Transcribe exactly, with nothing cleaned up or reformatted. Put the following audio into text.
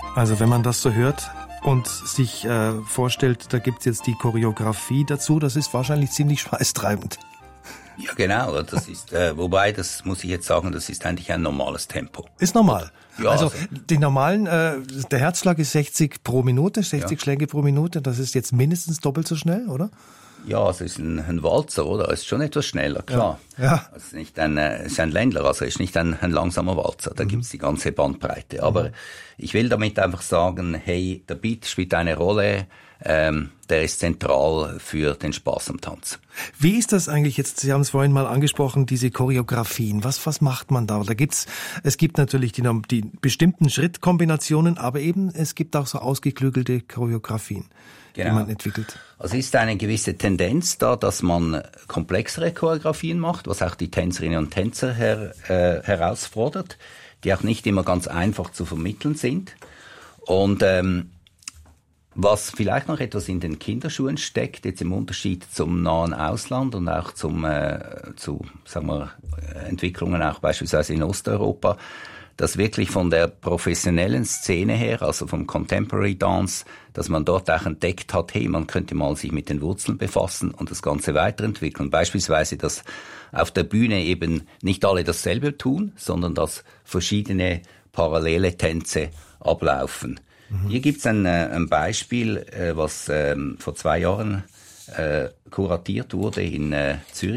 Also wenn man das so hört und sich äh, vorstellt, da gibt's jetzt die Choreografie dazu, das ist wahrscheinlich ziemlich schweißtreibend. Ja, genau. Das ist, äh, wobei, das muss ich jetzt sagen, das ist eigentlich ein normales Tempo. Ist normal. Ja, also, also die normalen, äh, der Herzschlag ist sechzig pro Minute, sechzig ja. Schläge pro Minute. Das ist jetzt mindestens doppelt so schnell, oder? Ja, es ist ein, ein Walzer, oder? Es ist schon etwas schneller, klar. Ja. ja. Es ist nicht ein, es ist ein Ländler, also es ist nicht ein, ein langsamer Walzer. Da mhm. gibt's die ganze Bandbreite. Aber mhm. ich will damit einfach sagen, hey, der Beat spielt eine Rolle. Ähm, der ist zentral für den Spaß am Tanz. Wie ist das eigentlich jetzt? Sie haben es vorhin mal angesprochen, diese Choreografien. Was, was macht man da? Da gibt's, es gibt natürlich die, die bestimmten Schrittkombinationen, aber eben, es gibt auch so ausgeklügelte Choreografien, genau. die man entwickelt. Also ist eine gewisse Tendenz da, dass man komplexere Choreografien macht, was auch die Tänzerinnen und Tänzer her, äh, herausfordert, die auch nicht immer ganz einfach zu vermitteln sind. Und, ähm, was vielleicht noch etwas in den Kinderschuhen steckt, jetzt im Unterschied zum nahen Ausland und auch zum, äh, zu, sagen wir, Entwicklungen auch beispielsweise in Osteuropa, dass wirklich von der professionellen Szene her, also vom Contemporary Dance, dass man dort auch entdeckt hat, hey, man könnte mal sich mit den Wurzeln befassen und das Ganze weiterentwickeln. Beispielsweise, dass auf der Bühne eben nicht alle dasselbe tun, sondern dass verschiedene parallele Tänze ablaufen. Hier gibt's ein, ein Beispiel, was ähm, vor zwei Jahren äh, kuratiert wurde in äh, Zürich.